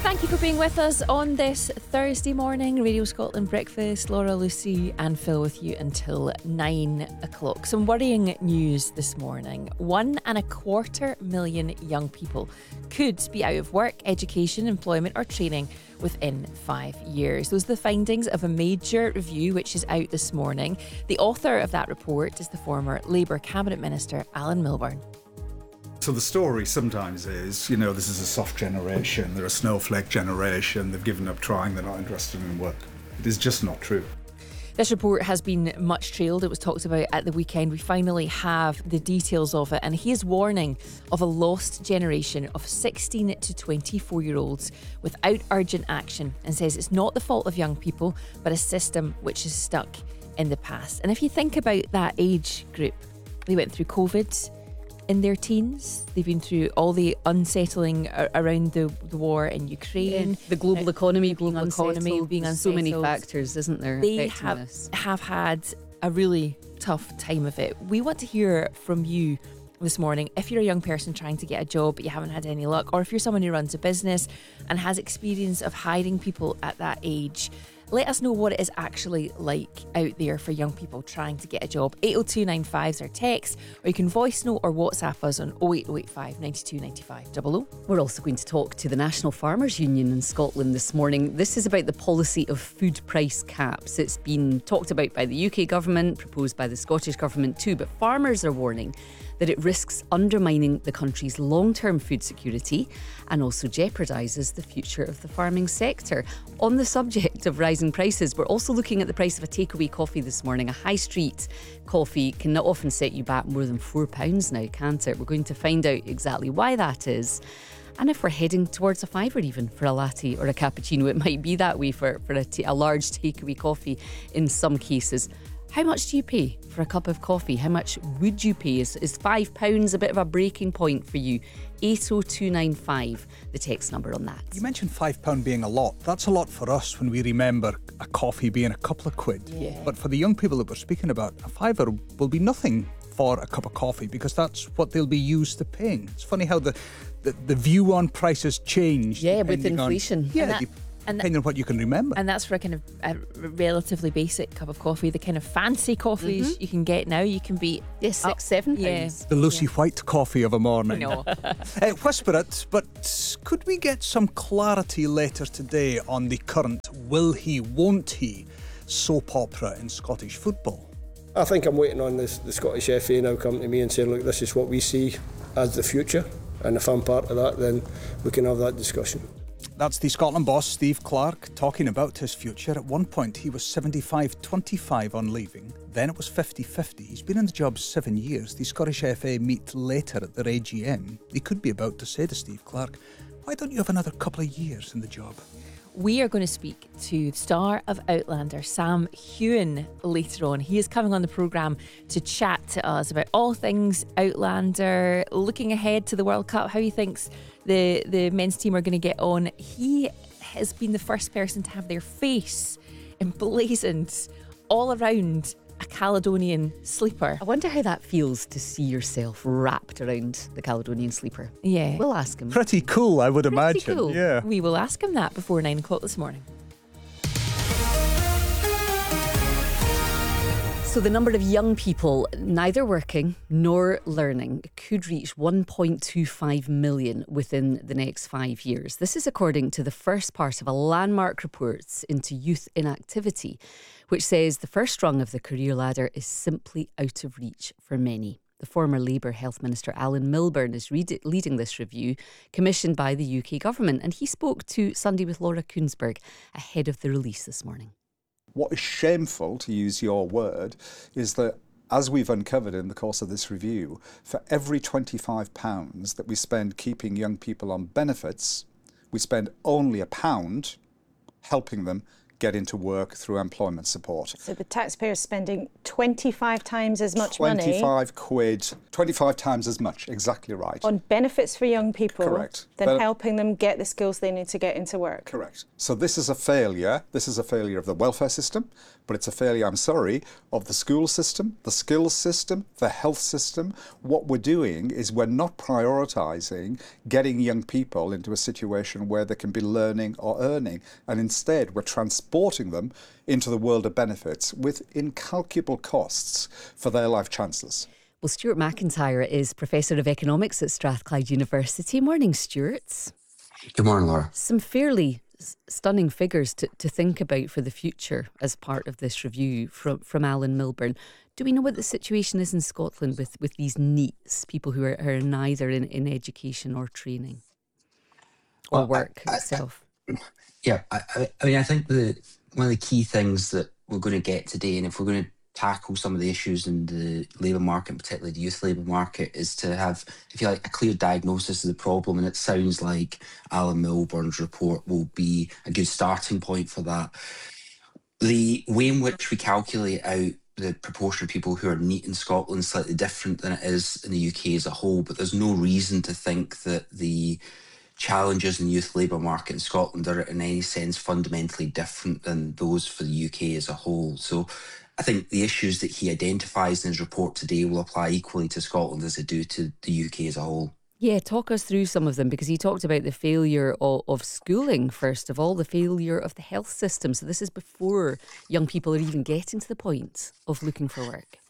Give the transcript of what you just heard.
Thank you for being with us on this Thursday morning. Radio Scotland Breakfast. Laura, Lucy and Phil with you until 9 o'clock. Some worrying news this morning. 1.25 million young people could be out of work, education, employment or training within 5 years. Those are the findings of a major review which is out this morning. The author of that report is the former Labour Cabinet Minister Alan Milburn. So the story sometimes is, this is a soft generation, they're a snowflake generation, they've given up trying, they're not interested in work. It is just not true. This report has been much trailed. It was talked about at the weekend. We finally have the details of it, and he is warning of a lost generation of 16 to 24-year-olds without urgent action, and says it's not the fault of young people, but a system which is stuck in the past. And if you think about that age group, they went through COVID in their teens. They've been through all the unsettling around the war in Ukraine. Yeah, the global economy being unsettled. So many factors, isn't there? They have had a really tough time of it. We want to hear from you this morning. If you're a young person trying to get a job but you haven't had any luck, or if you're someone who runs a business and has experience of hiring people at that age, let us know what it is actually like out there for young people trying to get a job. 80295 is our text, or you can voice note or WhatsApp us on 08085 92 95 00. We're also going to talk to the National Farmers Union in Scotland this morning. This is about the policy of food price caps. It's been talked about by the UK government, proposed by the Scottish government too, but farmers are warning that it risks undermining the country's long-term food security and also jeopardises the future of the farming sector. On the subject of rising prices, we're also looking at the price of a takeaway coffee this morning. A high street coffee can often set you back more than £4 now, can't it? We're going to find out exactly why that is. And if we're heading towards a fiver even for a latte or a cappuccino, it might be that way for a large takeaway coffee in some cases. How much do you pay for a cup of coffee? How much would you pay? Is £5 a bit of a breaking point for you? 80295, the text number on that. You mentioned £5 being a lot. That's a lot for us when we remember a coffee being a couple of quid. Yeah. But for the young people that we're speaking about, a fiver will be nothing for a cup of coffee because that's what they'll be used to paying. It's funny how the view on prices change. Yeah, with inflation. Depending on what you can remember. And that's for a kind of a relatively basic cup of coffee. The kind of fancy coffees you can get now, you can be £6-7. Yeah. The Lucy White coffee of a morning. No. Whisper it, but could we get some clarity later today on the current will he, won't he soap opera in Scottish football? I think I'm waiting on the Scottish FA now coming to me and saying, look, this is what we see as the future, and if I'm part of that, then we can have that discussion. That's the Scotland boss, Steve Clarke, talking about his future. At one point, he was 75-25 on leaving. Then it was 50-50. He's been in the job 7 years. The Scottish FA meet later at their AGM. They could be about to say to Steve Clarke, why don't you have another couple of years in the job? We are going to speak to the star of Outlander, Sam Heughan, later on. He is coming on the programme to chat to us about all things Outlander, looking ahead to the World Cup, how he thinks the men's team are going to get on. He has been the first person to have their face emblazoned all around a Caledonian sleeper. I wonder how that feels to see yourself wrapped around the Caledonian sleeper. Yeah. We'll ask him. Pretty cool, I would imagine. Cool. Yeah. We will ask him that before 9 o'clock this morning. So the number of young people neither working nor learning could reach 1.25 million within the next 5 years. This is according to the first part of a landmark report into youth inactivity, which says the first rung of the career ladder is simply out of reach for many. The former Labour Health Minister Alan Milburn is leading this review commissioned by the UK government, and he spoke to Sunday with Laura Kuenssberg ahead of the release this morning. What is shameful, to use your word, is that, as we've uncovered in the course of this review, for every £25 that we spend keeping young people on benefits, we spend only £1 helping them get into work through employment support. So the taxpayer's spending 25 times as much money. 25 quid, 25 times as much, exactly right. On benefits for young people. Correct. Than helping them get the skills they need to get into work. Correct. So this is a failure. This is a failure of the welfare system, but it's a failure, I'm sorry, of the school system, the skills system, the health system. What we're doing is we're not prioritising getting young people into a situation where they can be learning or earning, and instead we're transporting them into the world of benefits with incalculable costs for their life chances. Well, Stuart McIntyre is Professor of Economics at Strathclyde University. Morning, Stuart. Good morning, Laura. Some fairly stunning figures to think about for the future as part of this review from Alan Milburn. Do we know what the situation is in Scotland with these NEETs, people who are neither in education or training or work itself? I mean, I think one of the key things that we're going to get today, and if we're going to tackle some of the issues in the labour market, particularly the youth labour market, is to have, if you like, a clear diagnosis of the problem. And it sounds like Alan Milburn's report will be a good starting point for that. The way in which we calculate out the proportion of people who are NEET in Scotland is slightly different than it is in the UK as a whole, but there's no reason to think that the challenges in the youth labour market in Scotland are in any sense fundamentally different than those for the UK as a whole. So I think the issues that he identifies in his report today will apply equally to Scotland as they do to the UK as a whole. Yeah, talk us through some of them, because he talked about the failure of schooling, first of all, the failure of the health system. So this is before young people are even getting to the point of looking for work.